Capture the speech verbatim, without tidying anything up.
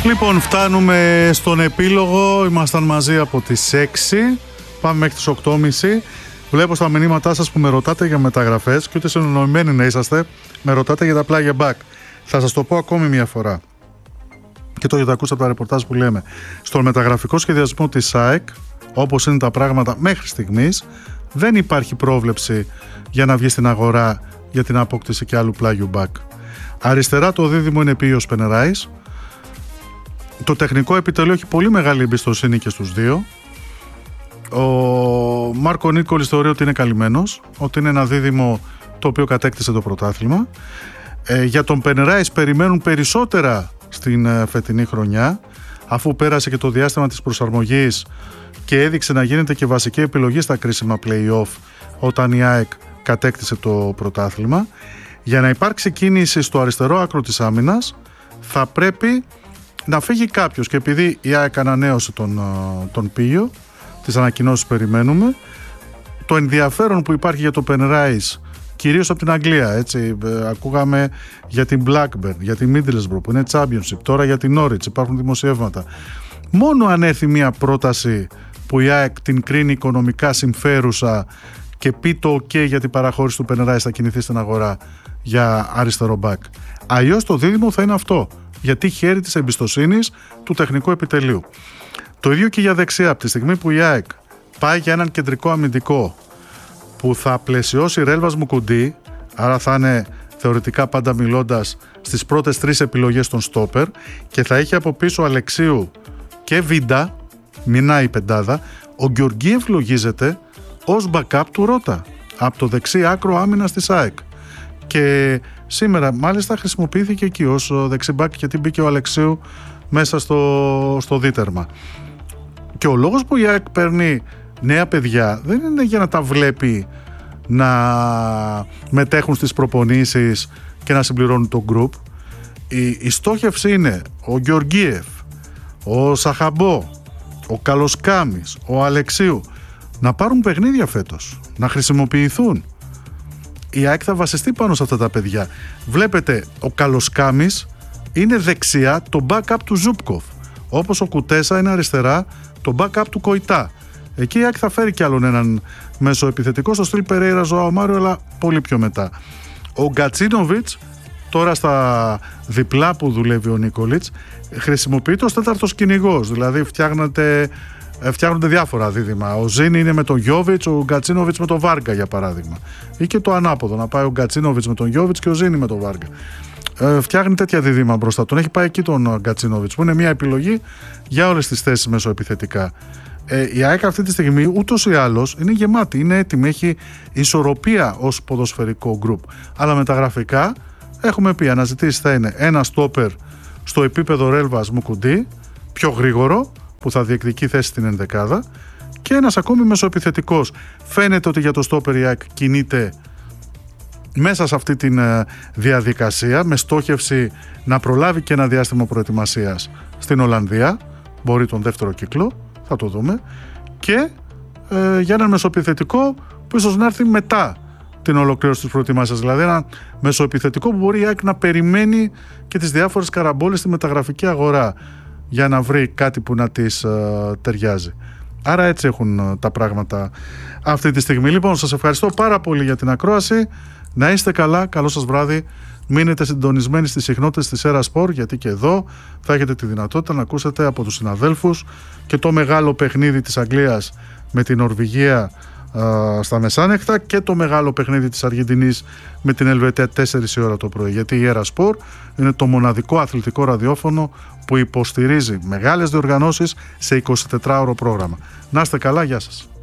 Λοιπόν, φτάνουμε στον επίλογο. Ήμασταν μαζί από τις έξι. Πάμε μέχρι τις οκτώ και μισή. Βλέπω στα μηνύματά σας που με ρωτάτε για μεταγραφές και ούτε συνονοημένοι να είσαστε, με ρωτάτε για τα plug and back. Θα σας το πω ακόμη μια φορά. Και το έχετε ακούσει από τα ρεπορτάζ που λέμε. Στον μεταγραφικό σχεδιασμό της ΑΕΚ, όπως είναι τα πράγματα μέχρι στιγμής, δεν υπάρχει πρόβλεψη για να βγει στην αγορά για την απόκτηση και άλλου plug and back. Αριστερά το δίδυμο είναι Πίος Πενεράης. Το τεχνικό επιτελείο έχει πολύ μεγάλη εμπιστοσύνη και στους δύο. Ο Μάρκο Νίκολης θεωρεί ότι είναι καλυμμένος, ότι είναι ένα δίδυμο το οποίο κατέκτησε το πρωτάθλημα. Ε, για τον Πενεράης περιμένουν περισσότερα στην ε, φετινή χρονιά, αφού πέρασε και το διάστημα της προσαρμογής και έδειξε να γίνεται και βασική επιλογή στα κρίσιμα play-off όταν η ΑΕΚ κατέκτησε το πρωτάθλημα. Για να υπάρξει κίνηση στο αριστερό άκρο της άμυνας θα πρέπει να φύγει κάποιος, και επειδή η ΑΕΚ ανανέωσε τον, τον Πίγιο, τις ανακοινώσεις περιμένουμε, το ενδιαφέρον που υπάρχει για το Πενεράης κυρίως από την Αγγλία, έτσι, ακούγαμε για την Blackburn, για την Middlesbrough που είναι Championship, τώρα για την Norwich υπάρχουν δημοσιεύματα. Μόνο αν έρθει μια πρόταση που η ΑΕΚ την κρίνει οικονομικά συμφέρουσα και πει το ok για την παραχώρηση του Πενεράης, θα κινηθεί στην αγορά για αριστερό back. Αλλιώς το δίδυμο θα είναι αυτό, γιατί χαίρει της εμπιστοσύνης του τεχνικού επιτελείου. Το ίδιο και για δεξιά. Από τη στιγμή που η ΑΕΚ πάει για έναν κεντρικό αμυντικό που θα πλαισιώσει Ρέλβας Μουκουντή, άρα θα είναι θεωρητικά πάντα μιλώντας στις πρώτες τρεις επιλογές των στόπερ, και θα έχει από πίσω Αλεξίου και Βίντα, μηνάει η πεντάδα, ο Γεωργίευ λογίζεται ως backup του Ρώτα από το δεξί άκρο άμυνας της ΑΕΚ. Και σήμερα μάλιστα χρησιμοποιήθηκε εκεί ως δεξιμπάκ, γιατί μπήκε ο Αλεξίου μέσα στο, στο δίτερμα. Και ο λόγος που η ΑΕΚ παίρνει νέα παιδιά δεν είναι για να τα βλέπει να μετέχουν στις προπονήσεις και να συμπληρώνουν το γκρουπ. Η, η στόχευση είναι ο Γεωργίευ, ο Σαχαμπό, ο Καλοσκάμης, ο Αλεξίου να πάρουν παιχνίδια φέτος, να χρησιμοποιηθούν. Η ΑΕΚ θα βασιστεί πάνω σε αυτά τα παιδιά. Βλέπετε, ο Καλοσκάμης είναι δεξιά το backup του Ζούπκοφ, όπως ο Κουτέσα είναι αριστερά το backup του Κοϊτά. Εκεί η ΑΕΚ θα φέρει κι άλλον έναν μεσοεπιθετικό στο στυλ Περέιρα Ζωάο Μάριο, αλλά πολύ πιο μετά. Ο Γκατσίνοβιτς, τώρα στα διπλά που δουλεύει ο Νίκολιτς, χρησιμοποιείται ως τέταρτος κυνηγός, δηλαδή φτιάχνεται, φτιάχνονται διάφορα δίδυμα. Ο Ζήνη είναι με τον Γιόβιτς, ο Γκατσίνοβιτς με τον Βάργα για παράδειγμα. Ή και το ανάποδο, να πάει ο Γκατσίνοβιτς με τον Γιόβιτς και ο Ζήνη με τον Βάργα. Ε, φτιάχνει τέτοια δίδυμα μπροστά. Τον έχει πάει εκεί τον Γκατσίνοβιτς, που είναι μια επιλογή για όλες τις θέσεις μεσοεπιθετικά. Ε, η ΑΕΚ αυτή τη στιγμή ούτως ή άλλως είναι γεμάτη, είναι έτοιμη, έχει ισορροπία ως ποδοσφαιρικό γκρουπ. Αλλά μεταγραφικά έχουμε πει, αναζητήσεις θα είναι ένα στόπερ στο επίπεδο Ρέλβας Μουκουντή, πιο γρήγορο, που θα διεκδικεί θέση στην ενδεκάδα, και ένας ακόμη μεσοεπιθετικός. Φαίνεται ότι για το στόπερ η ΑΕΚ κινείται μέσα σε αυτή τη διαδικασία, με στόχευση να προλάβει και ένα διάστημα προετοιμασίας στην Ολλανδία, μπορεί τον δεύτερο κύκλο, θα το δούμε, και ε, για ένα μεσοεπιθετικό που ίσως να έρθει μετά την ολοκλήρωση της προετοιμασίας, δηλαδή ένα μεσοεπιθετικό που μπορεί η ΑΕΚ να περιμένει και τις διάφορες καραμπόλες στη μεταγραφική αγορά για να βρει κάτι που να της ε, ταιριάζει. Άρα έτσι έχουν ε, τα πράγματα αυτή τη στιγμή. Λοιπόν, σας ευχαριστώ πάρα πολύ για την ακρόαση. Να είστε καλά, καλό σας βράδυ. Μείνετε συντονισμένοι στις συχνότητες της Έρα Σπορ, γιατί και εδώ θα έχετε τη δυνατότητα να ακούσετε από τους συναδέλφους και το μεγάλο παιχνίδι της Αγγλίας με την Νορβηγία α, στα μεσάνυχτα, και το μεγάλο παιχνίδι της Αργεντινής με την Ελβετία τέσσερις η ώρα το πρωί. Γιατί η Έρα Σπορ είναι το μοναδικό αθλητικό ραδιόφωνο που υποστηρίζει μεγάλες διοργανώσεις σε εικοσιτετράωρο πρόγραμμα. Να είστε καλά, γεια σας.